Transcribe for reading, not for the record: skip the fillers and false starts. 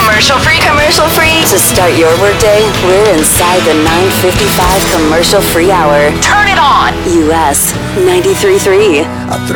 Commercial free. Commercial free. To start your workday, we're inside the 9:55 commercial free hour. Turn it on. US 93.3.